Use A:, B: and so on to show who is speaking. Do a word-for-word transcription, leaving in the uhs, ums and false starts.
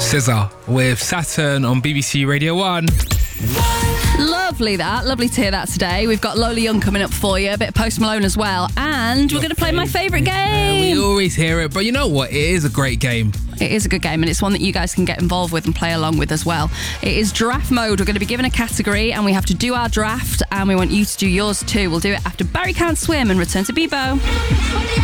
A: Scissor with Saturn on B B C Radio one.
B: Lovely that. Lovely to hear that today. We've got Lola Young coming up for you, a bit of Post Malone as well, and
A: Your
B: we're going to play my favourite
A: Yeah,
B: game.
A: we always hear it, but you know what? It is a great game.
B: It is a good game, and it's one that you guys can get involved with and play along with as well. It is draft mode. We're going to be given a category, and we have to do our draft, and we want you to do yours too. We'll do it after Barry Can't Swim and return to Bebo.